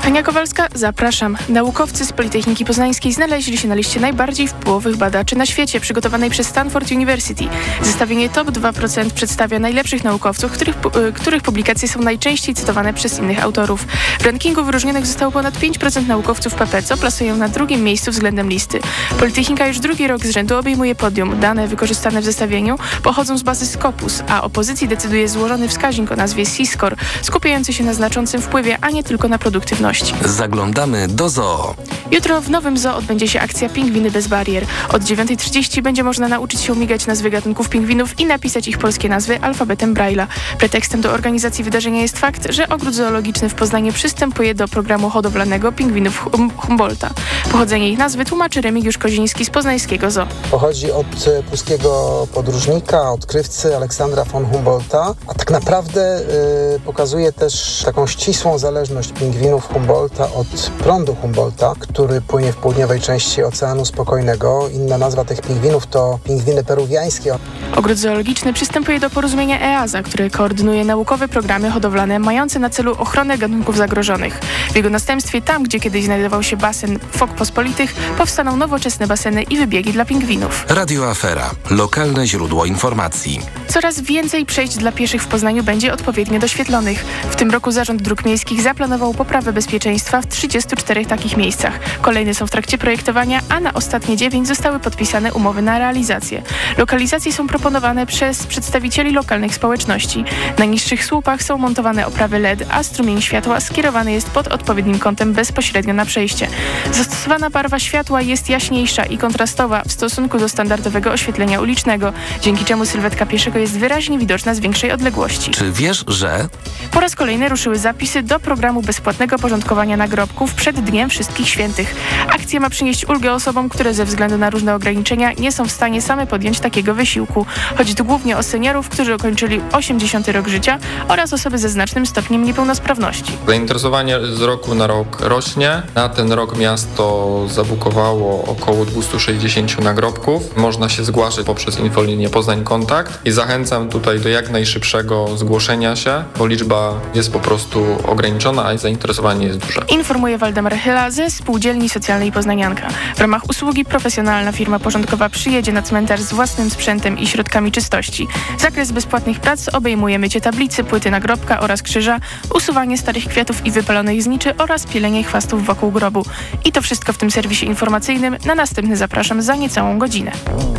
Hania Kowalska, zapraszam. Naukowcy z Politechniki Poznańskiej znaleźli się na liście najbardziej wpływowych badaczy na świecie, przygotowanej przez Stanford University. Zestawienie top 2% przedstawia najlepszych naukowców, których publikacje są najczęściej cytowane przez innych autorów. W rankingu wyróżnionych zostało ponad 5% naukowców PP, co plasują na drugim miejscu względem listy. Politechnika już drugi rok z rzędu obejmuje podium. Dane wykorzystane w zestawieniu pochodzą z bazy Scopus, a o pozycji decyduje złożony wskaźnik o nazwie C-Score, skupiający się na znaczącym wpływie, a nie tylko na produktywności. Zaglądamy do zoo. Jutro w Nowym Zoo odbędzie się akcja Pingwiny bez barier. Od 9:30 będzie można nauczyć się umigać nazwy gatunków pingwinów i napisać ich polskie nazwy alfabetem Braille'a. Pretekstem do organizacji wydarzenia jest fakt, że Ogród Zoologiczny w Poznaniu przystępuje do programu hodowlanego pingwinów Humboldta. Pochodzenie ich nazwy tłumaczy Remigiusz Koziński z poznańskiego zoo. Pochodzi od pruskiego podróżnika, odkrywcy Aleksandra von Humboldta, a tak naprawdę pokazuje też taką ścisłą zależność pingwinów Humboldta od prądu Humboldta, który płynie w południowej części Oceanu Spokojnego. Inna nazwa tych pingwinów to pingwiny peruwiańskie. Ogród Zoologiczny przystępuje do porozumienia EASA, które koordynuje naukowe programy hodowlane mające na celu ochronę gatunków zagrożonych. W jego następstwie tam, gdzie kiedyś znajdował się basen fok pospolitych, powstaną nowoczesne baseny i wybiegi dla pingwinów. Radio Afera. Lokalne źródło informacji. Coraz więcej przejść dla pieszych w Poznaniu będzie odpowiednio doświetlonych. W tym roku Zarząd Dróg Miejskich zaplanował poprawę bezpieczeństwa w 34 takich miejscach. Kolejne są w trakcie projektowania, a na ostatnie 9 zostały podpisane umowy na realizację. Lokalizacje są proponowane przez przedstawicieli lokalnych społeczności. Na niższych słupach są montowane oprawy LED, a strumień światła skierowany jest pod odpowiednim kątem bezpośrednio na przejście. Zastosowana barwa światła jest jaśniejsza i kontrastowa w stosunku do standardowego oświetlenia ulicznego, dzięki czemu sylwetka pieszego jest wyraźnie widoczna z większej odległości. Czy wiesz, że... Po raz kolejny ruszyły zapisy do programu bezpłatnego porządkowania nagrobków przed Dniem Wszystkich Świętych. Akcja ma przynieść ulgę osobom, które ze względu na różne ograniczenia nie są w stanie same podjąć takiego wysiłku. Chodzi tu głównie o seniorów, którzy ukończyli 80. rok życia oraz osoby ze znacznym stopniem niepełnosprawności. Zainteresowanie z roku na rok rośnie. Na ten rok miasto zabukowało około 260 nagrobków. Można się zgłaszać poprzez infolinię Poznań Kontakt i zachęcam tutaj do jak najszybszego zgłoszenia się, bo liczba jest po prostu ograniczona, a zainteresowanie jest duże. Informuje Waldemar Chyla ze Spółdzielni Socjalnej Poznanianka. W ramach usługi profesjonalna firma porządkowa przyjedzie na cmentarz z własnym sprzętem i środkami czystości. Zakres bezpłatnych prac obejmuje mycie tablicy, płyty nagrobka oraz krzyża, usuwanie starych kwiatów i wypalonych zniczy oraz pielenie chwastów wokół grobu. I to wszystko w tym serwisie informacyjnym. Na następny zapraszam za niecałą godzinę.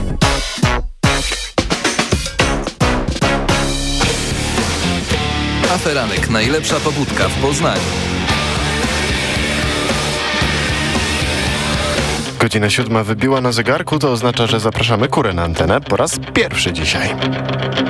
Aferanek. Najlepsza pobudka w Poznaniu. Godzina 7 wybiła na zegarku, to oznacza, że zapraszamy Kurę na antenę po raz pierwszy dzisiaj.